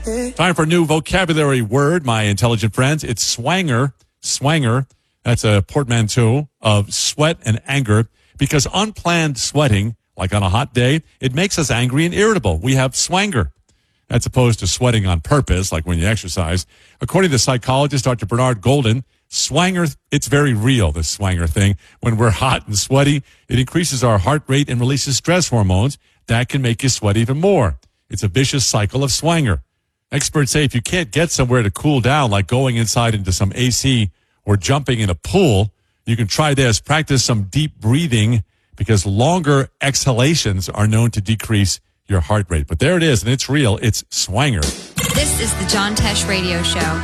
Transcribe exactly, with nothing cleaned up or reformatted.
Time for a new vocabulary word, my intelligent friends. It's swanger. Swanger. That's a portmanteau of sweat and anger, because unplanned sweating, like on a hot day, it makes us angry and irritable. We have swanger. That's opposed to sweating on purpose, like when you exercise. According to psychologist Doctor Bernard Golden, swanger, it's very real, this swanger thing. When we're hot and sweaty, it increases our heart rate and releases stress hormones. That can make you sweat even more. It's a vicious cycle of swanger. Experts say if you can't get somewhere to cool down, like going inside into some A C or jumping in a pool, you can try this. Practice some deep breathing, because longer exhalations are known to decrease your heart rate. But there it is, and it's real. It's swanger. This is the John Tesh Radio Show.